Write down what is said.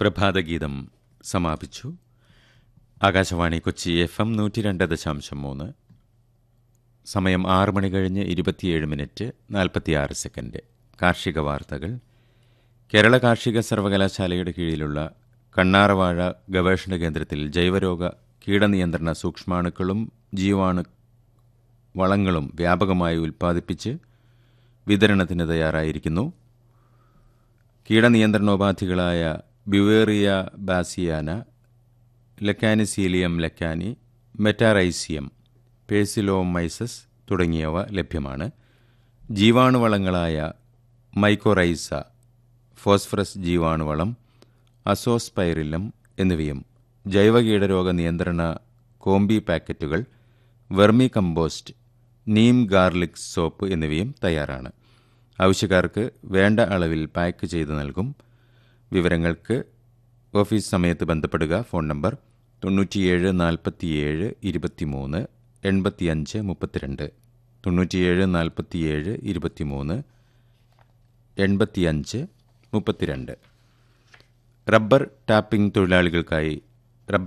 പ്രഭാതഗീതം സമാപിച്ചു. ആകാശവാണി കൊച്ചി FM 102.3. സമയം 6 മണി കഴിഞ്ഞ് 27:46. കാർഷിക വാർത്തകൾ. കേരള കാർഷിക സർവകലാശാലയുടെ കീഴിലുള്ള കണ്ണാറവാഴ ഗവേഷണ കേന്ദ്രത്തിൽ ജൈവരോഗ കീടനിയന്ത്രണ സൂക്ഷ്മാണുക്കളും ജീവാണു വളങ്ങളും വ്യാപകമായി ഉൽപ്പാദിപ്പിച്ച് വിതരണത്തിന് തയ്യാറായിരിക്കുന്നു. കീടനിയന്ത്രണോപാധികളായ Beauveria bassiana, Lecanicillium Lakhani, Metarhizium, Paecilomyces തുടങ്ങിയവ ലഭ്യമാണ്. ജീവാണുവളങ്ങളായ മൈക്കോറൈസ, ഫോസ്ഫറസ് ജീവാണുവളം, അസോസ്പൈറില്ലം എന്നിവയും ജൈവകീടരോഗ നിയന്ത്രണ കോംബി പാക്കറ്റുകൾ, vermi compost, Neem garlic soap എന്നിവയും തയ്യാറാണ്. ആവശ്യക്കാർക്ക് വേണ്ട അളവിൽ പാക്ക് ചെയ്ത് നൽകും. വിവരങ്ങൾക്ക് ഓഫീസ് സമയത്ത് ബന്ധപ്പെടുക. Phone number 97 47 23 85 32, 97 47 23 85 32. റബ്ബർ ടാപ്പിംഗ് തൊഴിലാളികൾക്കായി